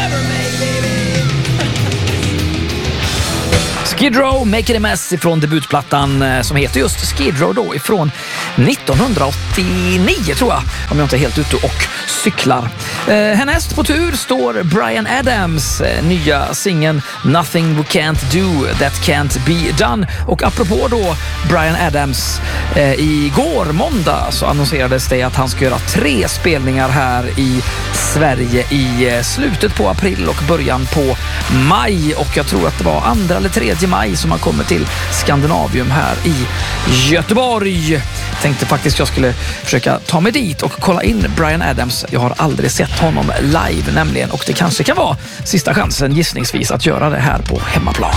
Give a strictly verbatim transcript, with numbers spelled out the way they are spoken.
Skid Row, Make It A Mess ifrån debutplattan som heter just Skid Row då ifrån nittonhundraåttionio tror jag, om jag inte är helt ute och cyklar. Eh, härnäst på tur står Bryan Adams eh, nya singeln Nothing We Can't Do That Can't Be Done. Och apropå då Bryan Adams, eh, igår måndag så annonserades det att han ska göra tre spelningar här i Sverige i eh, slutet på april och början på maj, och jag tror att det var andra eller tredje maj som han kommer till Skandinavium här i Göteborg. Tänkte faktiskt jag skulle försöka ta mig dit och kolla in Bryan Adams. Jag har aldrig sett honom live nämligen, och det kanske kan vara sista chansen gissningsvis att göra det här på hemmaplan.